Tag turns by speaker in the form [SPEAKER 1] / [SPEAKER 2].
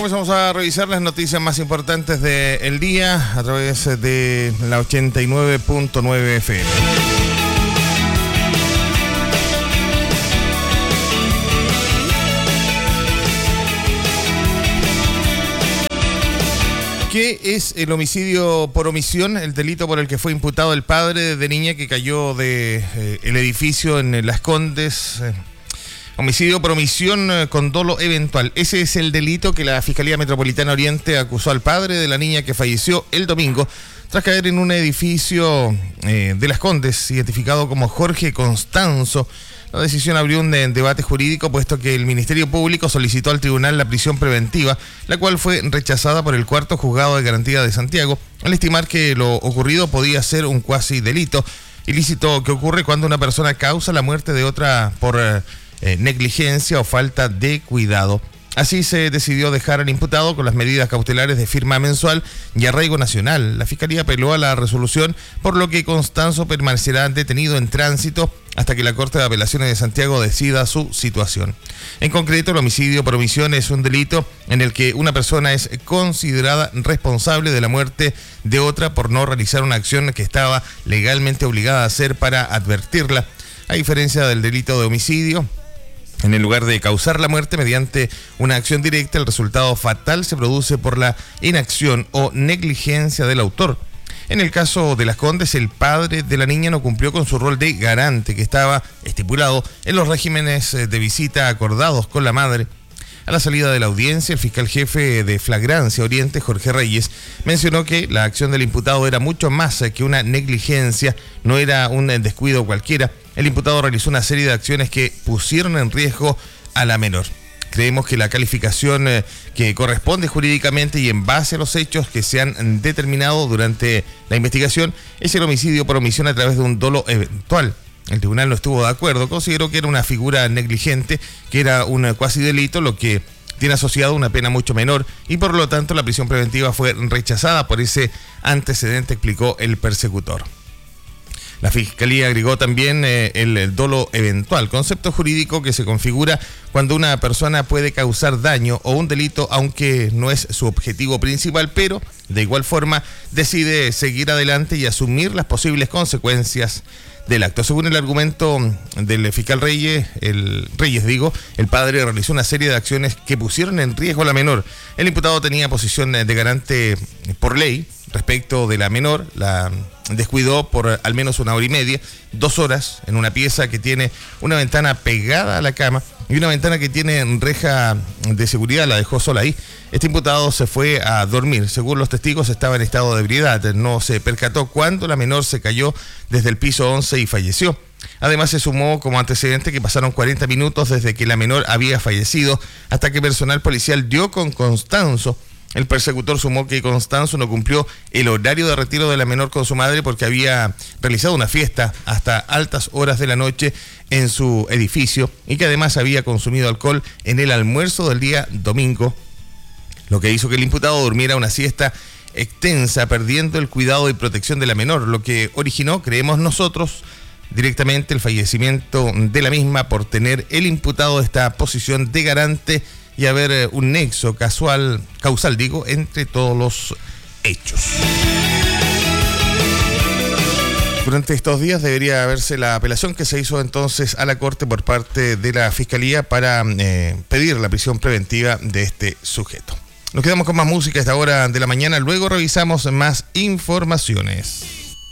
[SPEAKER 1] comenzamos a revisar las noticias más importantes del día a través de la 89.9 FM. ¿Qué es el homicidio por omisión? El delito por el que fue imputado el padre de niña que cayó de el edificio en Las Condes. Homicidio por omisión con dolo eventual. Ese es el delito que la Fiscalía Metropolitana Oriente acusó al padre de la niña que falleció el domingo tras caer en un edificio de Las Condes, identificado como Jorge Constanzo. La decisión abrió un debate jurídico, puesto que el Ministerio Público solicitó al tribunal la prisión preventiva, la cual fue rechazada por el cuarto juzgado de garantía de Santiago, al estimar que lo ocurrido podía ser un cuasi delito, ilícito que ocurre cuando una persona causa la muerte de otra por negligencia o falta de cuidado. Así se decidió dejar al imputado con las medidas cautelares de firma mensual y arraigo nacional. La Fiscalía apeló a la resolución, por lo que Constanzo permanecerá detenido en tránsito hasta que la Corte de Apelaciones de Santiago decida su situación. En concreto, el homicidio por omisión es un delito en el que una persona es considerada responsable de la muerte de otra por no realizar una acción que estaba legalmente obligada a hacer para advertirla. A diferencia del delito de homicidio, en el lugar de causar la muerte mediante una acción directa, el resultado fatal se produce por la inacción o negligencia del autor. En el caso de Las Condes, el padre de la niña no cumplió con su rol de garante que estaba estipulado en los regímenes de visita acordados con la madre. A la salida de la audiencia, el fiscal jefe de Flagrancia Oriente, Jorge Reyes, mencionó que la acción del imputado era mucho más que una negligencia, no era un descuido cualquiera. El imputado realizó una serie de acciones que pusieron en riesgo a la menor. Creemos que la calificación que corresponde jurídicamente y en base a los hechos que se han determinado durante la investigación es el homicidio por omisión a través de un dolo eventual. El tribunal no estuvo de acuerdo, consideró que era una figura negligente, que era un cuasi delito, lo que tiene asociado una pena mucho menor y por lo tanto la prisión preventiva fue rechazada por ese antecedente, explicó el persecutor. La Fiscalía agregó también el dolo eventual, concepto jurídico que se configura cuando una persona puede causar daño o un delito aunque no es su objetivo principal, pero de igual forma decide seguir adelante y asumir las posibles consecuencias del acto. Según el argumento del fiscal Reyes, el padre realizó una serie de acciones que pusieron en riesgo a la menor. El imputado tenía posición de garante por ley respecto de la menor, la descuidó por al menos 1 hora y media, 2 horas en una pieza que tiene una ventana pegada a la cama y una ventana que tiene reja de seguridad, la dejó sola ahí. Este imputado se fue a dormir. Según los testigos, estaba en estado de ebriedad. No se percató cuando la menor se cayó desde el piso 11 y falleció. Además, se sumó como antecedente que pasaron 40 minutos desde que la menor había fallecido hasta que personal policial dio con Constanzo. El persecutor sumó que Constanzo no cumplió el horario de retiro de la menor con su madre porque había realizado una fiesta hasta altas horas de la noche en su edificio y que además había consumido alcohol en el almuerzo del día domingo, lo que hizo que el imputado durmiera una siesta extensa, perdiendo el cuidado y protección de la menor, lo que originó, creemos nosotros, directamente el fallecimiento de la misma por tener el imputado esta posición de garante y haber un nexo causal entre todos los hechos. Durante estos días debería haberse la apelación que se hizo entonces a la Corte por parte de la Fiscalía para pedir la prisión preventiva de este sujeto. Nos quedamos con más música a esta hora de la mañana, luego revisamos más informaciones.